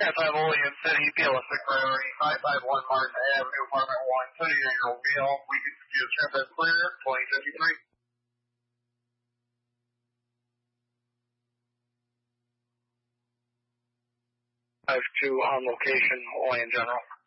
5 Olean City, PL6 priority, 551 Martin Avenue, apartment 1, 29-year-old male. We can use trip as clear, 2053. 5-2 on location, Olean General.